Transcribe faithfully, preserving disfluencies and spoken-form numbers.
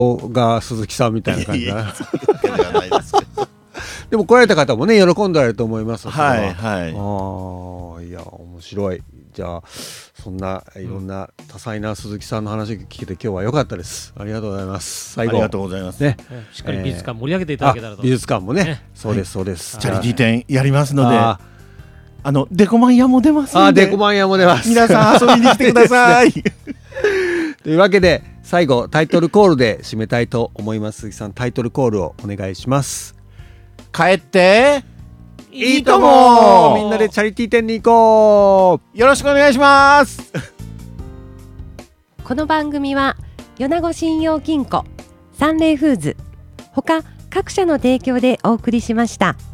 が鈴木さんみたいな感じだな。 いやいやそういうわけではないですけどでも来られた方もね喜んでられると思います。 はいはい。 あいや面白い。じゃあそんないろんな多彩な鈴木さんの話聞けて今日は良かったです。ありがとうございます。最後ありがとうございます、 ね、 しっかり美術館盛り上げていただけたらと、 美術館もね、 ねそうですそうです、 はい、チャリティー展やりますので、 ああのデコマン屋も出ますので、 あデコマン屋も出ます。 皆さん遊びに来てくださいというわけで最後タイトルコールで締めたいと思います。鈴木さんタイトルコールをお願いします。 帰っていいともも。 みんなでチャリティー展に行こう。 よろしくお願いします。 この番組は米子信用金庫、サンレイフーズ他各社の提供でお送りしました。